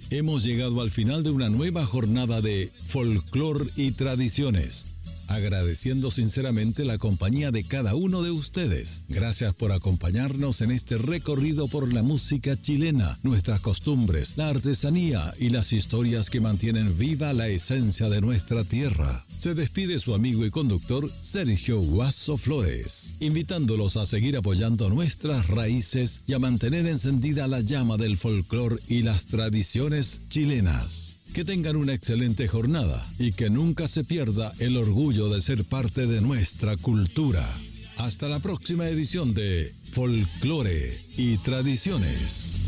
Hemos llegado al final de una nueva jornada de Folclor y Tradiciones, agradeciendo sinceramente la compañía de cada uno de ustedes. Gracias por acompañarnos en este recorrido por la música chilena, nuestras costumbres, la artesanía y las historias que mantienen viva la esencia de nuestra tierra. Se despide su amigo y conductor Sergio Guaso Flores, invitándolos a seguir apoyando nuestras raíces y a mantener encendida la llama del folclor y las tradiciones chilenas. Que tengan una excelente jornada y que nunca se pierda el orgullo de ser parte de nuestra cultura. Hasta la próxima edición de Folclore y Tradiciones.